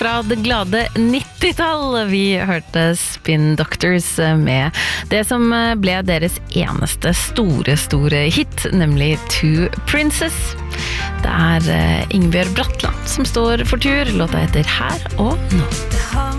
fra det glade 90-tall. Vi hørte Spin Doctors med det som ble deres eneste store hit, nemlig Two Princess. Det Ingebjørg Bratland som står for tur. Låta heter Her og Nå.